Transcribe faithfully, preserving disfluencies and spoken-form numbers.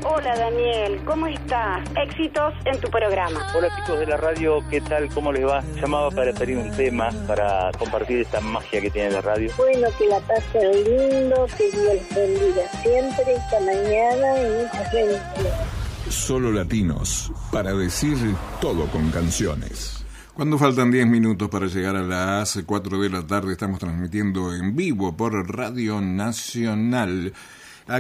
Hola Daniel, ¿cómo estás? Éxitos en tu programa. Hola chicos de la radio, ¿qué tal? ¿Cómo les va? Llamaba para pedir un tema, para compartir esta magia que tiene la radio. Bueno, que la pasen lindo, que Dios los bendiga siempre, esta mañana y muchas bendiciones. Solo Latinos, para decir todo con canciones. Cuando faltan diez minutos para llegar a las cuatro de la tarde, estamos transmitiendo en vivo por Radio Nacional.